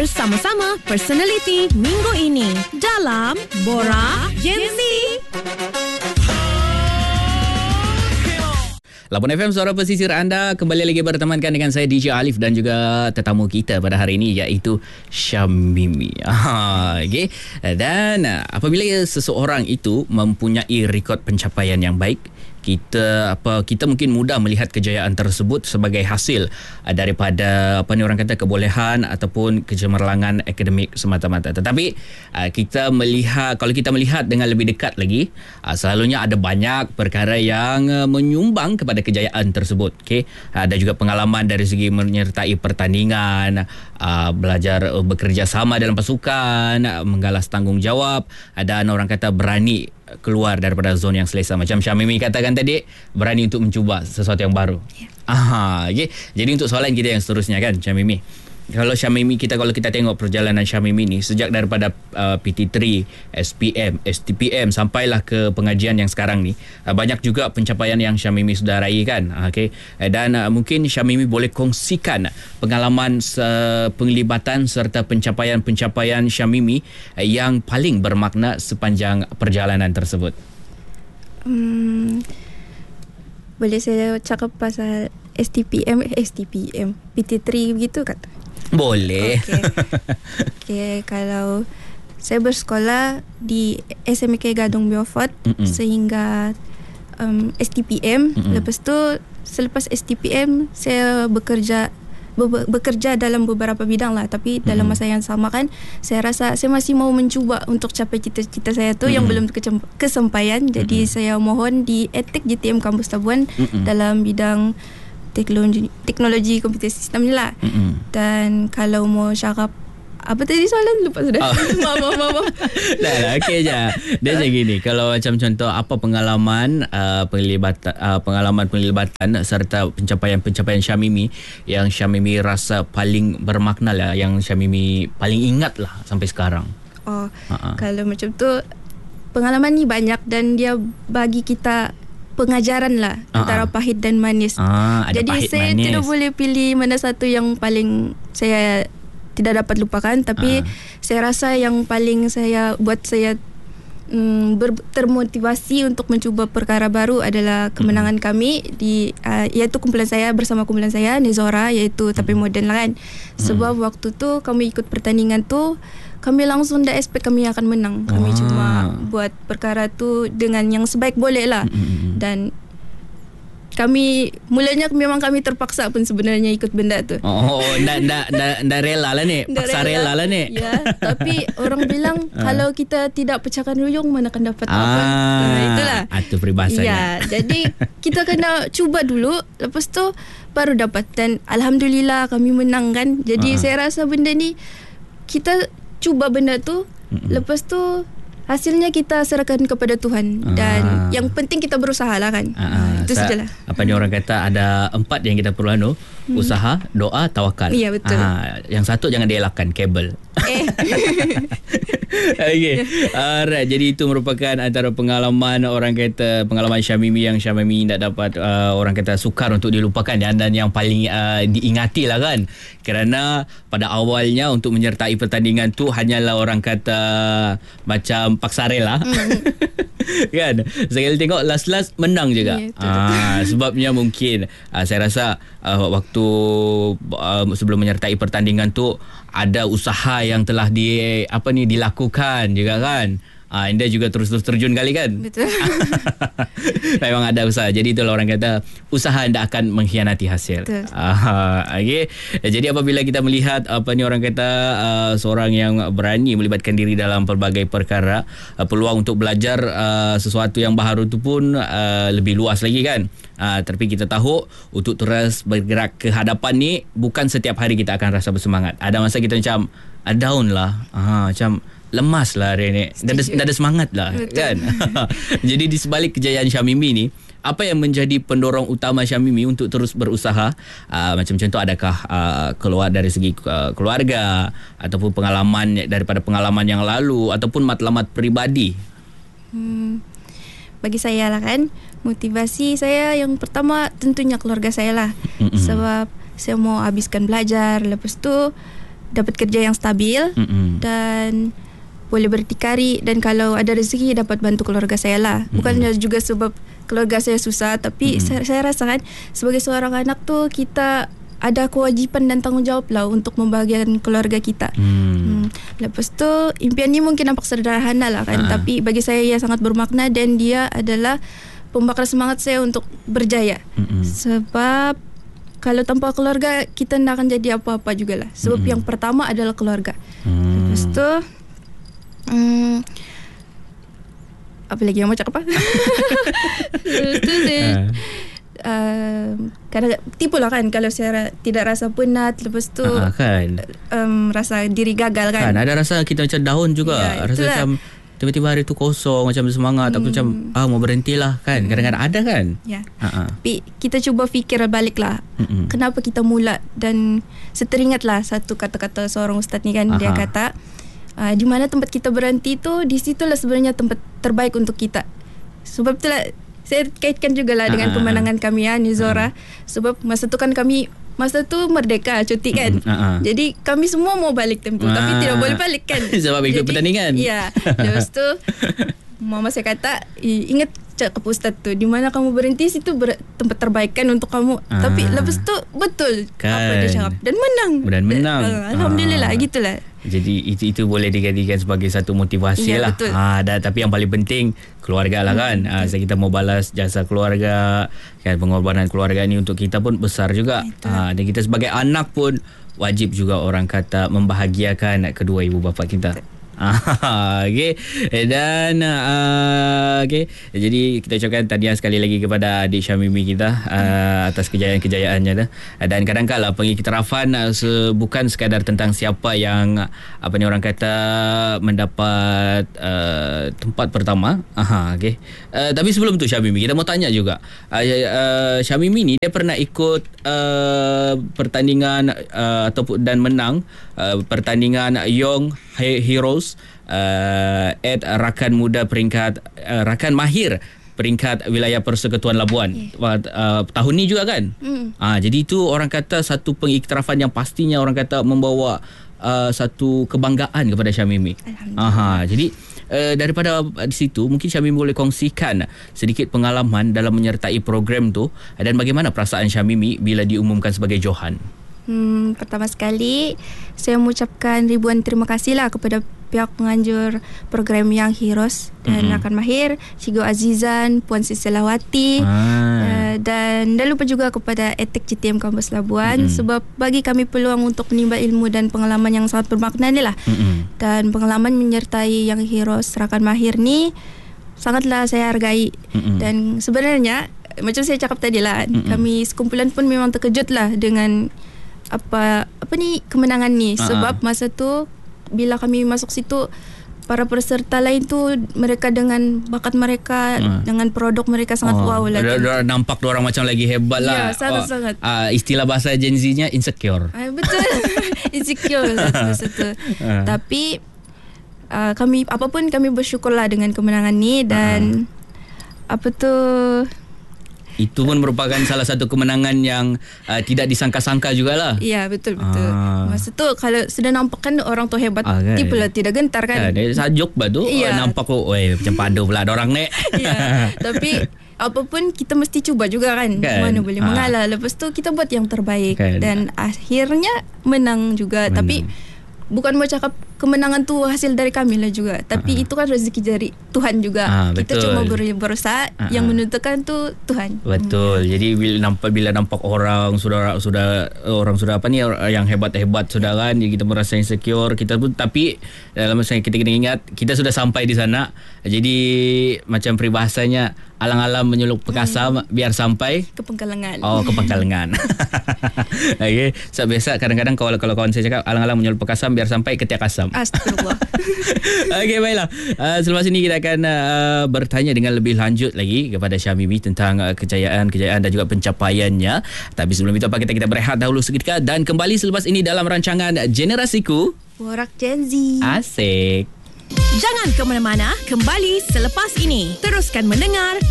bersama-sama personaliti minggu ini dalam Borak Gen Z. Labuan FM, suara pesisir anda, kembali lagi bertemankan dengan saya DJ Alif dan juga tetamu kita pada hari ini iaitu Syamimi. Okay. Dan apabila seseorang itu mempunyai rekod pencapaian yang baik, kita mungkin mudah melihat kejayaan tersebut sebagai hasil daripada orang kata kebolehan ataupun kecemerlangan akademik semata-mata. Tetapi kalau kita melihat dengan lebih dekat lagi, selalunya ada banyak perkara yang menyumbang kepada kejayaan tersebut. Okay? Ada juga pengalaman dari segi menyertai pertandingan, belajar bekerja sama dalam pasukan, menggalas tanggungjawab, dan orang kata berani keluar daripada zon yang selesa. Macam Syamimi katakan tadi, berani untuk mencuba sesuatu yang baru. Okay. Jadi untuk soalan kita yang seterusnya kan, Syamimi, kalau kita tengok perjalanan Syamimi ni sejak daripada PT3, SPM, STPM sampailah ke pengajian yang sekarang ni, banyak juga pencapaian yang Syamimi sudah raih kan. Okay. Dan mungkin Syamimi boleh kongsikan pengalaman penglibatan serta pencapaian Syamimi yang paling bermakna sepanjang perjalanan tersebut. Boleh saya cakap pasal STPM, PT3 begitu kata? Boleh. Okay, kalau saya bersekolah di SMK Gadong Beaufort sehingga STPM. Lepas tu selepas STPM saya bekerja dalam beberapa bidang lah, tapi dalam masa yang sama kan saya rasa saya masih mau mencuba untuk capai cita-cita saya tu yang belum kesampaian. Jadi saya mohon di ETIK JTM Kampus Labuan dalam bidang teknologi komputer sistem ni lah. Dan kalau mau cakap apa tadi soalan? Lupa sudah. Maaf. Dah, okey je. Dia macam gini, kalau macam contoh apa pengalaman penglibatan serta pencapaian Syamimi yang Syamimi rasa paling bermakna lah, yang Syamimi paling ingat lah sampai sekarang. Kalau macam tu pengalaman ni banyak dan dia bagi kita pengajaran lah antara pahit dan manis. Jadi saya tidak boleh pilih mana satu yang paling saya tidak dapat lupakan, tapi saya rasa yang paling buat saya termotivasi untuk mencuba perkara baru adalah kemenangan kami iaitu kumpulan saya bersama kumpulan saya Nizora, iaitu tapi modern lah kan. Sebab waktu tu kami ikut pertandingan tu, kami langsung dah expect kami akan menang. Kami cuma buat perkara tu dengan yang sebaik boleh lah. Dan kami mulanya memang kami terpaksa pun sebenarnya ikut benda tu. Dah rela lah ni. Paksa rela lah ni. Ya, tapi orang bilang kalau kita tidak pecahkan ruyung mana akan dapat apa. Itulah. Itu peribahasanya. Ya, jadi kita kena cuba dulu, lepas tu baru dapat. Dan alhamdulillah kami menang kan. Jadi saya rasa benda ni kita cuba benda tu, lepas tu hasilnya kita serahkan kepada Tuhan. Dan yang penting kita berusaha lah kan. Itu sajalah. Apa ni orang kata, ada 4 yang kita perlu usaha, doa, tawakal. Ya, betul. Yang satu jangan dielakkan, kabel. Okay. Alright, jadi itu merupakan antara pengalaman Syamimi yang Syamimi tak dapat orang kata sukar untuk dilupakan, dan yang paling diingati lah kan. Kerana pada awalnya untuk menyertai pertandingan tu hanyalah orang kata macam paksa rela. Kan, sekali tengok last menang juga. Sebabnya mungkin saya rasa waktu sebelum menyertai pertandingan tu ada usaha yang telah dilakukan juga kan. Anda juga terus terjun kali kan. Betul. Memang ada usaha. Jadi itulah orang kata, usaha anda akan mengkhianati hasil. Okay. Jadi apabila kita melihat orang kata seorang yang berani melibatkan diri dalam pelbagai perkara, peluang untuk belajar sesuatu yang baru tu pun lebih luas lagi kan. Tapi kita tahu untuk terus bergerak ke hadapan ni, bukan setiap hari kita akan rasa bersemangat. Ada masa kita macam down lah, macam lemas lah hari ni, dah ada semangat lah. Betul. Kan. Jadi di sebalik kejayaan Syamimi ni, apa yang menjadi pendorong utama Syamimi untuk terus berusaha? Macam contoh, adakah keluar dari segi keluarga, ataupun daripada pengalaman yang lalu, ataupun matlamat peribadi? Bagi saya lah kan, motivasi saya yang pertama tentunya keluarga saya lah. Sebab saya mau habiskan belajar, lepas tu dapat kerja yang stabil dan boleh berdikari, dan kalau ada rezeki dapat bantu keluarga saya lah. Bukannya juga sebab keluarga saya susah, tapi saya rasa kan sebagai seorang anak tu kita ada kewajipan dan tanggungjawab lah untuk membahagiakan keluarga kita. Lepas tu impian ni mungkin nampak sederhana lah kan, tapi bagi saya ia sangat bermakna dan dia adalah pembakar semangat saya untuk berjaya. Sebab kalau tanpa keluarga kita tak akan jadi apa-apa jugalah. Sebab yang pertama adalah keluarga. Lepas tu apa lagi yang mau cakap apa? Lepas tu saya kadang tipulah kan kalau saya tidak rasa penat, lepas tu kan rasa diri gagal kan. Ada rasa kita macam down juga. Rasa macam tiba-tiba hari tu kosong, macam semangat, aku macam mau berhentilah kan. Kadang-kadang ada kan. Tapi kita cuba fikir balik lah, kenapa kita mula. Dan seteringatlah satu kata-kata seorang ustaz ni kan. Dia kata di mana tempat kita berhenti tu, di situlah sebenarnya tempat terbaik untuk kita. Sebab itulah saya kaitkan jugalah dengan kemenangan kami Nizora. Sebab masa tu kan kami merdeka cuti kan. Jadi kami semua mau balik tempoh, tapi tidak boleh balik kan. Sebab ikut pertandingan. Ya. Lepas tu mama saya kata, ingat cakap ustaz tu, di mana kamu berhenti situ tempat terbaik kan untuk kamu. Tapi lepas tu betul kan, apa dia cakap, dan menang. Alhamdulillah gitulah. Jadi itu boleh dijadikan sebagai satu motivasi lah. Betul. Tapi yang paling penting keluarga lah kan. Kita mau balas jasa keluarga kan, pengorbanan keluarga ni untuk kita pun besar juga. Dan kita sebagai anak pun wajib juga orang kata membahagiakan kedua ibu bapa kita. Okay. Dan okay. Jadi kita ucapkan tahniah sekali lagi kepada adik Syamimi kita atas kejayaan-kejayaannya dah. Dan kadang-kadang pengiktirafan bukan sekadar tentang siapa yang orang kata mendapat tempat pertama. Okay. Tapi sebelum tu Syamimi, kita mau tanya juga. Syamimi ni dia pernah ikut pertandingan ataupun dan menang pertandingan Young Heroes at Rakan Muda peringkat Rakan Mahir peringkat wilayah Persekutuan Labuan tahun ni juga kan. Jadi itu orang kata satu pengiktirafan yang pastinya orang kata membawa satu kebanggaan kepada Syamimi. Jadi daripada di situ mungkin Syamimi boleh kongsikan sedikit pengalaman dalam menyertai program tu, dan bagaimana perasaan Syamimi bila diumumkan sebagai Johan. Pertama sekali saya mengucapkan ribuan terima kasih lah kepada pihak penganjur program Young Heroes dan Rakan Mahir, Cikgu Azizan, Puan Siselawati, dan lupa juga kepada Etek CTM Kampus Labuan, sebab bagi kami peluang untuk menimba ilmu dan pengalaman yang sangat bermakna ni lah. Dan pengalaman menyertai Young Heroes Rakan Mahir ni sangatlah saya hargai. Dan sebenarnya macam saya cakap tadi lah, kami sekumpulan pun memang terkejut lah dengan apa ni kemenangan ni. Sebab masa tu bila kami masuk situ, para peserta lain tu mereka dengan bakat mereka, dengan produk mereka sangat wow lah. Nampak diorang macam lagi hebat lah. Ya, sangat-sangat. Istilah bahasa Gen Z-nya insecure. Betul. Insecure masa tu. Tapi kami apapun kami bersyukurlah dengan kemenangan ni. Dan itu pun merupakan salah satu kemenangan yang tidak disangka-sangka jugalah. Ya, betul. Masa tu kalau sudah nampak kan orang tu hebat, tipulah tidak gentar kan. Sajuk batu nampak macam padu pula orang ni. Ya, tapi apapun kita mesti cuba juga kan. Mana boleh mengalah. Lepas tu kita buat yang terbaik dan akhirnya menang juga. Tapi bukan mau cakap kemenangan tu hasil dari kami lah juga, tapi itu kan rezeki dari Tuhan juga. Kita cuma berusaha, yang menentukan tu Tuhan. Betul. Jadi bila nampak orang sudah apa ni yang hebat-hebat sudah kan, kita merasa insecure kita pun. Tapi dalam masa kita kena ingat kita sudah sampai di sana. Jadi macam peribahasanya, alang-alang menyeluk pekasam biar sampai ke Pengkalengan. ke Pengkalengan. Okay. So, biasa kadang-kadang kalau kawan saya cakap alang-alang menyeluk pekasam biar sampai ke Tiak Asam. Astagfirullah. Okey, baiklah. Selepas ini kita akan bertanya dengan lebih lanjut lagi kepada Syamimi tentang kejayaan dan juga pencapaiannya. Tapi sebelum itu kita berehat dahulu seketika dan kembali selepas ini dalam rancangan Generasiku Borak Gen Z. Asik. Jangan ke mana-mana, kembali selepas ini. Teruskan mendengar